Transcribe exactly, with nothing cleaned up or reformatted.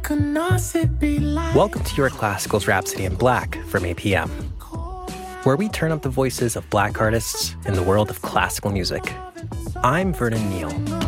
Welcome to your Classicals Rhapsody in Black from A P M, where we turn up the voices of Black artists in the world of classical music. I'm Vernon Neal.